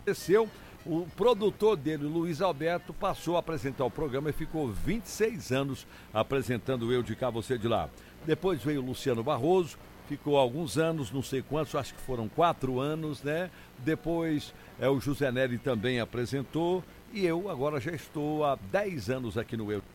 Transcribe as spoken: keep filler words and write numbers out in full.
aconteceu, o produtor dele, Luiz Alberto, passou a apresentar o programa e ficou vinte e seis anos apresentando Eu de Cá, Você de Lá. Depois veio o Luciano Barroso, ficou alguns anos, não sei quantos, acho que foram quatro anos, né? Depois é, o José Nery também apresentou e eu agora já estou há dez anos aqui no Eu.